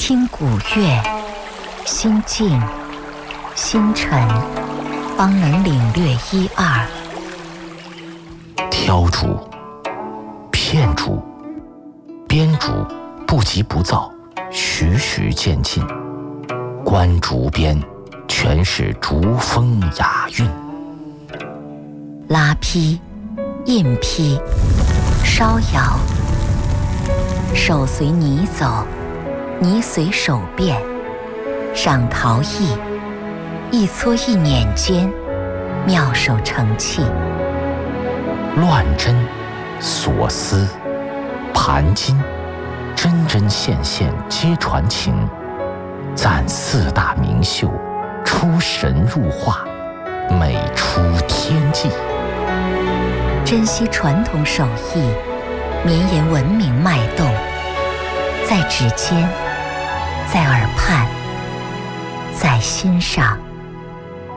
听古乐，心静心沉，方能领略一二。 挑竹、片竹、编竹不急不躁，徐徐渐进。观竹边，全是竹风雅韵。 拉坯、印坯、烧窑，手随泥走，泥随手变。赏陶艺，一撮一捻间，妙手成器。 乱针、锁丝、盘金，针针线线皆传情。赞四大名秀，出神入化，美出天际。 珍惜传统手艺，绵延文明脉动，在指尖，在耳畔，在心上。